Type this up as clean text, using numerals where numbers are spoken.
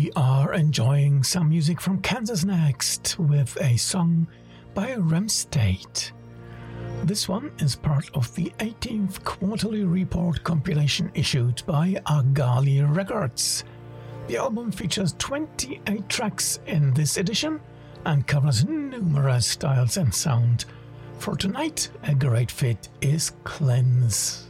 We are enjoying some music from Kansas next with a song by Rem State. This one is part of the 18th Quarterly Report compilation issued by Agali Records. The album features 28 tracks in this edition and covers numerous styles and sound. For tonight, a great fit is Cleanse.